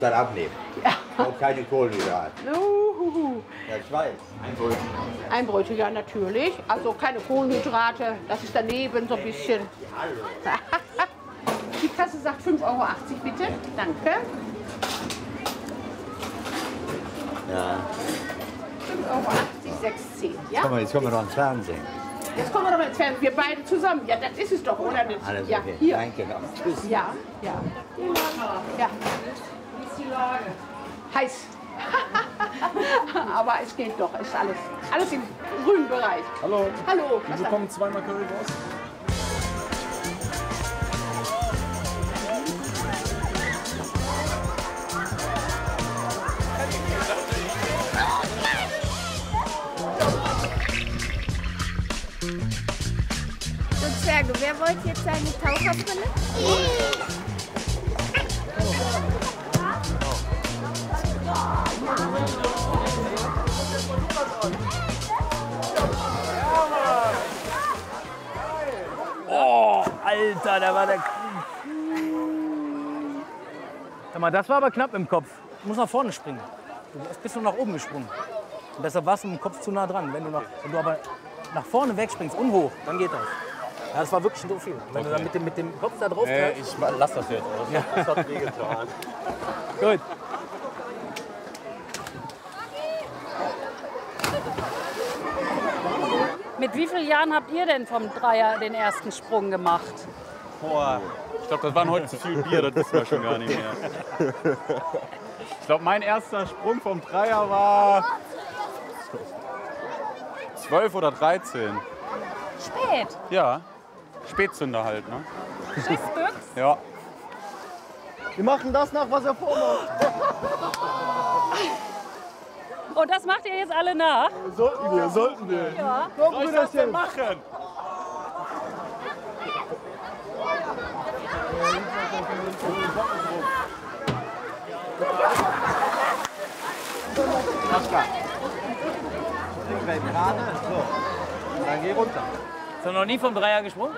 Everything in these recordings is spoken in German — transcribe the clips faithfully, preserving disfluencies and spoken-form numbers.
Dann abnehmen. Ja. Und keine Kohlenhydrate. Uhuhu. Ja, ich weiß. Ein Brötchen. Ein Brötchen, ja, natürlich. Also keine Kohlenhydrate, das ist daneben so ein bisschen. Die Kasse sagt fünf Euro achtzig, bitte. Danke. Ja. fünf Euro achtzig, sechs zehn, ja? Guck mal, jetzt kommen wir noch ins Fernsehen. Jetzt kommen wir doch mal ins Fernsehen, wir beide zusammen. Ja, das ist es doch, oder nicht? Alles Ja, okay. hier. Danke noch. Tschüss. Ja, ja. Ja. Wie ist die Lage? Heiß. Aber es geht doch, ist alles, alles im grünen Bereich. Hallo. Hallo. Sie bekommen zweimal Currywurst. So Zwerge, wer wollte jetzt seine Taucherbrille? Oh, Alter, da war der... Sag mal, das war aber knapp im Kopf. Du musst nach vorne springen. Du bist nur nach oben gesprungen. Und deshalb warst du mit dem Kopf zu nah dran. Wenn du, nach, wenn du aber nach vorne wegspringst und hoch, dann geht das. Ja, das war wirklich so viel. Wenn okay. du dann mit dem, mit dem Kopf da drauf äh, Ich lass das jetzt. Das, ja. das hat wehgetan. Gut. Mit wie vielen Jahren habt ihr denn vom Dreier den ersten Sprung gemacht? Boah, ich glaube, das waren heute zu viel Bier, das wissen wir schon gar nicht mehr. Ich glaube, mein erster Sprung vom Dreier war zwölf oder dreizehn. Spät. Ja, Spätzünder halt, ne? Schiffsbüchs? Ja. Wir machen das nach, was er vormacht. Und das macht ihr jetzt alle nach? Sollten wir, sollten wir. Ja. Soll ich das denn machen? Alles klar. Gerade. So. Dann geh runter. Hast du noch nie vom Dreier gesprungen?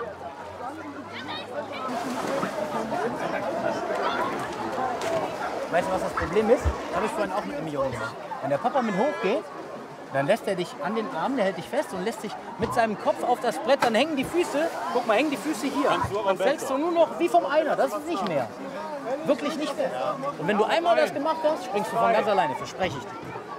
Weißt du, was das Problem ist? Das habe ich vorhin auch mit einem Jungen gemacht. Wenn der Papa mit hochgeht, dann lässt er dich an den Arm, der hält dich fest und lässt dich mit seinem Kopf auf das Brett. Dann hängen die Füße, guck mal, hängen die Füße hier. Dann fällst du nur noch wie vom Einer. Das ist nicht mehr. Wirklich nicht mehr. Und wenn du einmal das gemacht hast, springst du von ganz alleine, verspreche ich dir.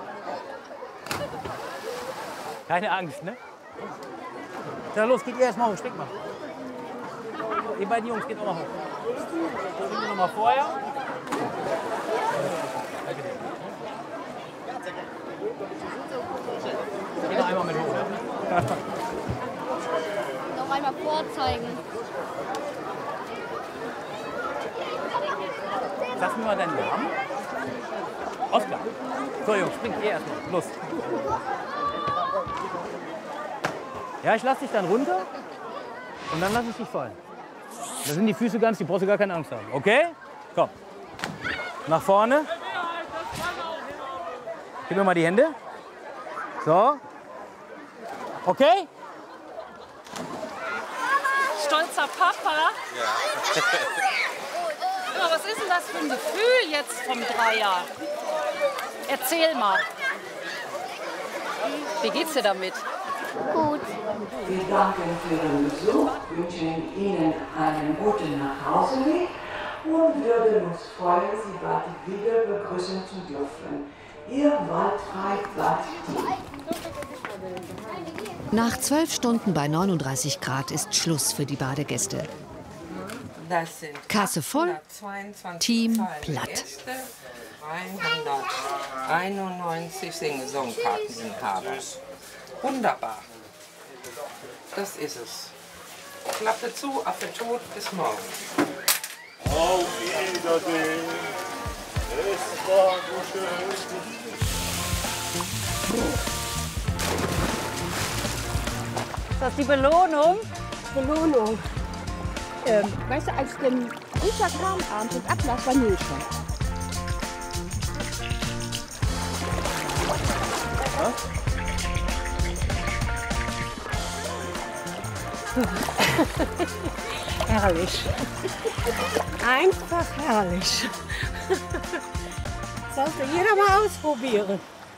Keine Angst, ne? Na los, geht ihr erst mal hoch, springt mal. Ihr beiden Jungs, geht auch mal hoch. Springt ihr noch mal vorher. Geh noch einmal mit hoch. Ja? Noch einmal vorzeigen. Sag mir mal deinen Namen. Oskar. So Jungs, springt ihr erst mal. Los. Ja, ich lasse dich dann runter und dann lasse ich dich fallen. Da sind die Füße ganz, die brauchst du gar keine Angst haben. Okay? Komm. Nach vorne. Gib mir mal die Hände. So. Okay? Stolzer Papa? Ja. Aber was ist denn das für ein Gefühl jetzt vom Dreier? Erzähl mal. Wie geht's dir damit? Gut. Wir danken für den Besuch, wünschen Ihnen einen guten Nachhauseweg und würden uns freuen, Sie bald wieder begrüßen zu dürfen. Ihr Waldfreibad Team. Nach zwölf Stunden bei neununddreißig Grad ist Schluss für die Badegäste. Das sind Kasse voll, Team platt. dreihunderteinundneunzig Sing-Song-Karteninhaber. Wunderbar. Das ist es. Klappe zu, Affe tot, bis morgen. Auf Wiedersehen. Es war so schön. Ist das die Belohnung? Belohnung. Ähm, weißt du, als ich den runterkam, abends und Ablass war Milch. Herrlich. Einfach herrlich. Sollte jeder mal ausprobieren.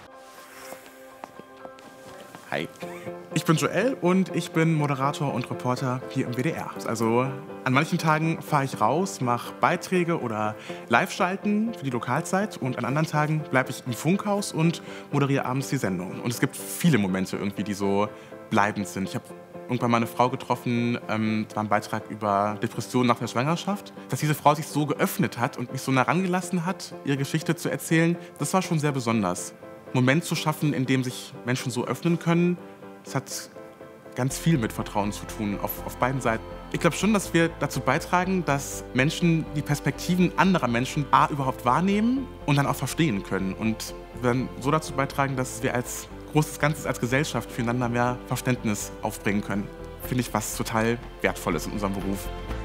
Hi, ich bin Joel und ich bin Moderator und Reporter hier im W D R. Also an manchen Tagen fahre ich raus, mache Beiträge oder Live-Schalten für die Lokalzeit und an anderen Tagen bleibe ich im Funkhaus und moderiere abends die Sendung. Und es gibt viele Momente irgendwie, die so bleibend sind. Ich habe irgendwann mal eine Frau getroffen, ähm, das war ein Beitrag über Depressionen nach der Schwangerschaft. Dass diese Frau sich so geöffnet hat und mich so nah rangelassen hat, ihre Geschichte zu erzählen, das war schon sehr besonders. Moment zu schaffen, in dem sich Menschen so öffnen können, das hat ganz viel mit Vertrauen zu tun, auf, auf beiden Seiten. Ich glaube schon, dass wir dazu beitragen, dass Menschen die Perspektiven anderer Menschen A, überhaupt wahrnehmen und dann auch verstehen können. Und wir werden so dazu beitragen, dass wir als großes Ganzes, als Gesellschaft füreinander mehr Verständnis aufbringen können. Finde ich was total Wertvolles in unserem Beruf.